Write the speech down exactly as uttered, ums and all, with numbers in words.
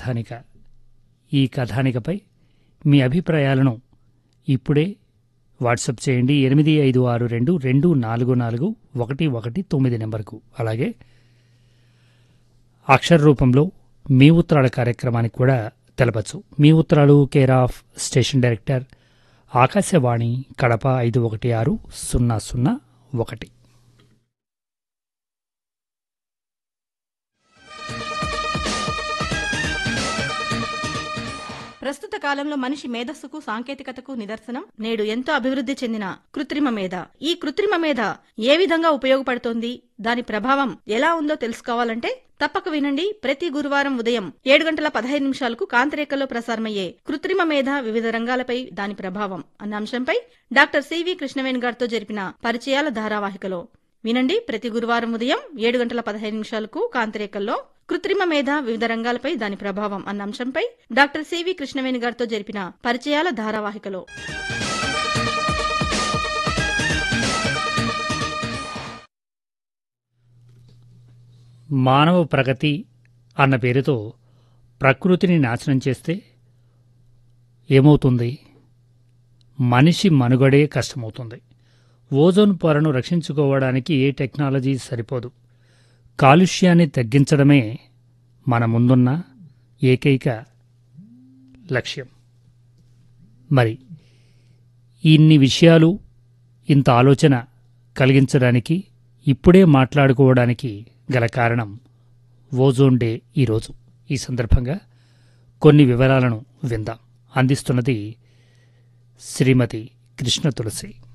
కథానిక. ఈ కథానికపై మీ అభిప్రాయాలను ఇప్పుడే వాట్సాప్ చేయండి ఎనిమిది ఐదు ఆరు రెండు రెండు నాలుగు నాలుగు ఒకటి ఒకటి తొమ్మిది నెంబర్కు. అలాగే అక్షర రూపంలో మీ ఉత్తరాల కార్యక్రమానికి కూడా తెలపచ్చు. మీ ఉత్తరాలు care of station director Akashvani Kadapa ఐదు ఒకటి ఆరు సున్నా సున్నా ఒకటి. ప్రస్తుత కాలంలో మనిషి మేధస్సుకు సాంకేతికతకు నిదర్శనం నేడు ఎంతో అభివృద్ధి చెందిన కృత్రిమ మేధ. ఈ కృత్రిమ మేధ ఏ విధంగా ఉపయోగపడుతోంది, దాని ప్రభావం ఎలా ఉందో తెలుసుకోవాలంటే తప్పక వినండి. ప్రతి గురువారం ఉదయం ఏడు గంటల పదహైదు నిమిషాలకు కాంతిరేఖల్లో ప్రసారమయ్యే కృత్రిమ మేధ వివిధ రంగాలపై దాని ప్రభావం అన్న అంశంపై డాక్టర్ సివి కృష్ణవేణి గారితో జరిపిన పరిచయాల ధారావాహికలో వినండి. ప్రతి గురువారం ఉదయం ఏడు గంటల పదహైదు నిమిషాలకు కాంతిరేఖల్లో కృత్రిమ మేధ వివిధ రంగాలపై దాని ప్రభావం అన్న అంశంపై డాక్టర్ సివి కృష్ణవేణి గారితో జరిపిన పరిచయాల ధారావాహికలో మానవ ప్రగతి అన్న పేరుతో ప్రకృతిని నాశనం చేస్తే ఏమవుతుంది? మనిషి మనుగడే కష్టమవుతుంది. ఓజోన్ పొరను రక్షించుకోవడానికి ఏ టెక్నాలజీ సరిపోదు. కాలుష్యాన్ని తగ్గించడమే మన ముందున్న ఏకైక లక్ష్యం. మరి ఇన్ని విషయాలు, ఇంత ఆలోచన కలిగించడానికి, ఇప్పుడే మాట్లాడుకోవడానికి గల కారణం ఓజోన్ డే ఈరోజు. ఈ సందర్భంగా కొన్ని వివరాలను విందాం. అందిస్తున్నది శ్రీమతి కృష్ణ తులసి.